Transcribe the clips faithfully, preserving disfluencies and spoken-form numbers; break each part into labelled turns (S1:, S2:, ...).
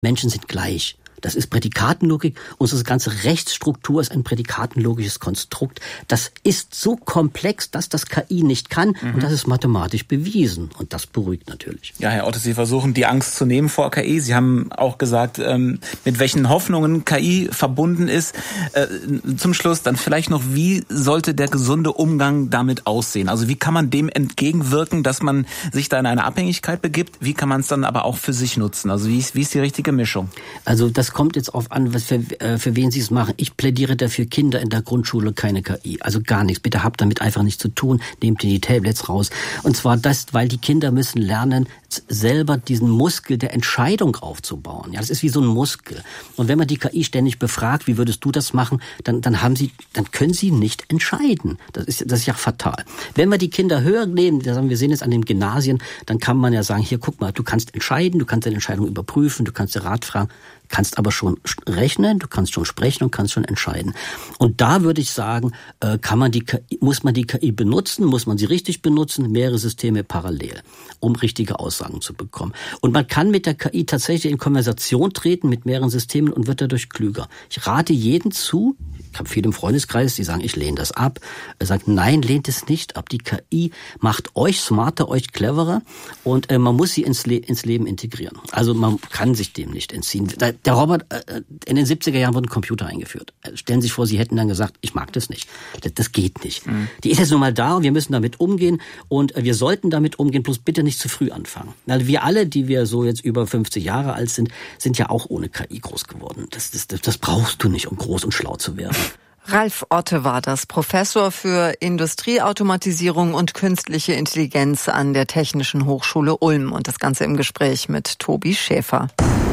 S1: Menschen sind gleich. Das ist Prädikatenlogik. Unsere ganze Rechtsstruktur ist ein prädikatenlogisches Konstrukt. Das ist so komplex, dass das K I nicht kann. Mhm. Und das ist mathematisch bewiesen. Und das beruhigt natürlich.
S2: Ja, Herr Otte, Sie versuchen, die Angst zu nehmen vor K I. Sie haben auch gesagt, ähm, mit welchen Hoffnungen K I verbunden ist. Äh, zum Schluss dann vielleicht noch, wie sollte der gesunde Umgang damit aussehen? Also wie kann man dem entgegenwirken, dass man sich da in eine Abhängigkeit begibt? Wie kann man es dann aber auch für sich nutzen? Also wie ist, wie ist die richtige Mischung?
S1: Also das kommt jetzt auf an, was für, äh, für wen Sie es machen. Ich plädiere dafür, Kinder in der Grundschule keine K I. Also gar nichts. Bitte habt damit einfach nichts zu tun. Nehmt die Tablets raus. Und zwar das, weil die Kinder müssen lernen, selber diesen Muskel der Entscheidung aufzubauen. Ja, das ist wie so ein Muskel. Und wenn man die K I ständig befragt, wie würdest du das machen, dann, dann haben sie, dann können sie nicht entscheiden. Das ist, das ist ja fatal. Wenn wir die Kinder höher nehmen, wir sehen es an den Gymnasien, dann kann man ja sagen, hier, guck mal, du kannst entscheiden, du kannst deine Entscheidung überprüfen, du kannst dir Rat fragen, kannst aber schon rechnen, du kannst schon sprechen und kannst schon entscheiden. Und da würde ich sagen, kann man die K I, muss man die K I benutzen, muss man sie richtig benutzen, mehrere Systeme parallel, um richtige Aussagen zu bekommen. Und man kann mit der K I tatsächlich in Konversation treten mit mehreren Systemen und wird dadurch klüger. Ich rate jedem zu, ich habe viele im Freundeskreis, die sagen, ich lehne das ab. Er sagt, nein, lehnt es nicht ab. Die K I macht euch smarter, euch cleverer und äh, man muss sie ins, Le- ins Leben integrieren. Also man kann sich dem nicht entziehen. Der Robert, äh, in den siebziger Jahren wurden Computer eingeführt. Stellen Sie sich vor, Sie hätten dann gesagt, ich mag das nicht. Das, das geht nicht. Mhm. Die ist jetzt nun mal da und wir müssen damit umgehen und äh, wir sollten damit umgehen, bloß bitte nicht zu früh anfangen. Weil wir alle, die wir so jetzt über fünfzig Jahre alt sind, sind ja auch ohne K I groß geworden. Das, das, das, das brauchst du nicht, um groß und schlau zu werden.
S3: Ralf Otte war das, Professor für Industrieautomatisierung und künstliche Intelligenz an der Technischen Hochschule Ulm. Und das Ganze im Gespräch mit Tobi Schäfer.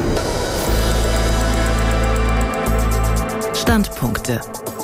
S4: Standpunkte.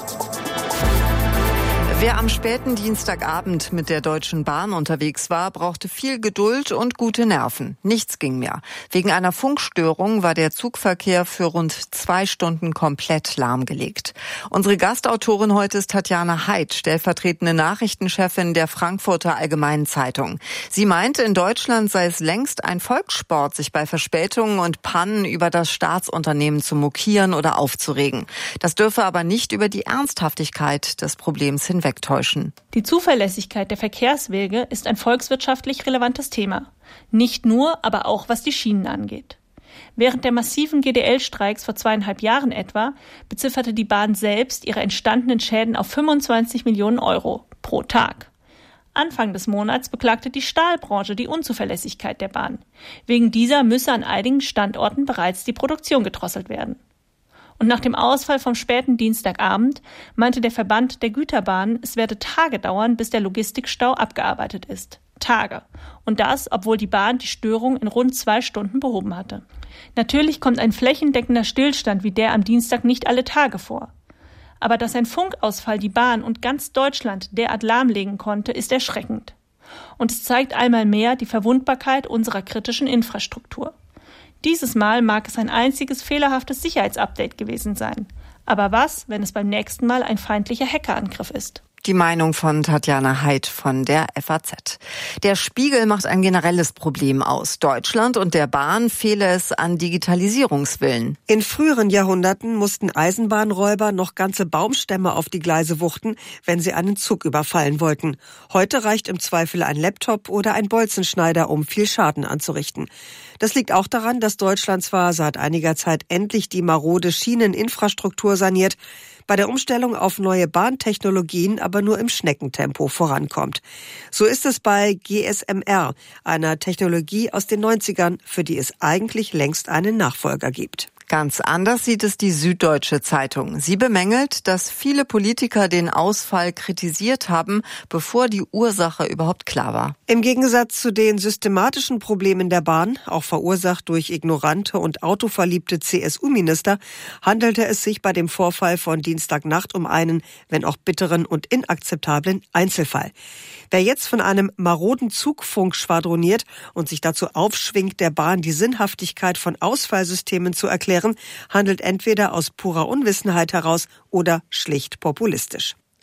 S3: Wer am späten Dienstagabend mit der Deutschen Bahn unterwegs war, brauchte viel Geduld und gute Nerven. Nichts ging mehr. Wegen einer Funkstörung war der Zugverkehr für rund zwei Stunden komplett lahmgelegt. Unsere Gastautorin heute ist Tatjana Heid, stellvertretende Nachrichtenchefin der Frankfurter Allgemeinen Zeitung. Sie meint, in Deutschland sei es längst ein Volkssport, sich bei Verspätungen und Pannen über das Staatsunternehmen zu mokieren oder aufzuregen. Das dürfe aber nicht über die Ernsthaftigkeit des Problems hinweg wegtäuschen.
S5: Die Zuverlässigkeit der Verkehrswege ist ein volkswirtschaftlich relevantes Thema. Nicht nur, aber auch was die Schienen angeht. Während der massiven G D L-Streiks vor zweieinhalb Jahren etwa bezifferte die Bahn selbst ihre entstandenen Schäden auf fünfundzwanzig Millionen Euro pro Tag. Anfang des Monats beklagte die Stahlbranche die Unzuverlässigkeit der Bahn. Wegen dieser müsse an einigen Standorten bereits die Produktion gedrosselt werden. Und nach dem Ausfall vom späten Dienstagabend meinte der Verband der Güterbahnen, es werde Tage dauern, bis der Logistikstau abgearbeitet ist. Tage. Und das, obwohl die Bahn die Störung in rund zwei Stunden behoben hatte. Natürlich kommt ein flächendeckender Stillstand wie der am Dienstag nicht alle Tage vor. Aber dass ein Funkausfall die Bahn und ganz Deutschland derart lahmlegen konnte, ist erschreckend. Und es zeigt einmal mehr die Verwundbarkeit unserer kritischen Infrastruktur. Dieses Mal mag es ein einziges fehlerhaftes Sicherheitsupdate gewesen sein. Aber was, wenn es beim nächsten Mal ein feindlicher Hackerangriff ist?
S3: Die Meinung von Tatjana Heid von der F A Z. Der Spiegel macht ein generelles Problem aus. Deutschland und der Bahn fehle es an Digitalisierungswillen.
S6: In früheren Jahrhunderten mussten Eisenbahnräuber noch ganze Baumstämme auf die Gleise wuchten, wenn sie einen Zug überfallen wollten. Heute reicht im Zweifel ein Laptop oder ein Bolzenschneider, um viel Schaden anzurichten. Das liegt auch daran, dass Deutschland zwar seit einiger Zeit endlich die marode Schieneninfrastruktur saniert, bei der Umstellung auf neue Bahntechnologien aber nur im Schneckentempo vorankommt. So ist es bei G S M R, einer Technologie aus den neunzigern, für die es eigentlich längst einen Nachfolger gibt.
S3: Ganz anders sieht es die Süddeutsche Zeitung. Sie bemängelt, dass viele Politiker den Ausfall kritisiert haben, bevor die Ursache überhaupt klar war.
S6: Im Gegensatz zu den systematischen Problemen der Bahn, auch verursacht durch ignorante und autoverliebte C S U-Minister, handelte es sich bei dem Vorfall von Dienstagnacht um einen, wenn auch bitteren und inakzeptablen Einzelfall. Wer jetzt von einem maroden Zugfunk schwadroniert und sich dazu aufschwingt, der Bahn die Sinnhaftigkeit von Ausfallsystemen zu erklären, handelt entweder aus purer Unwissenheit heraus oder schlicht populistisch.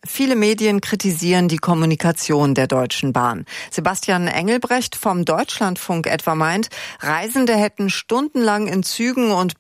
S3: Viele Medien kritisieren die Kommunikation der Deutschen Bahn. Sebastian Engelbrecht vom Deutschlandfunk etwa meint, Reisende hätten stundenlang in Zügen und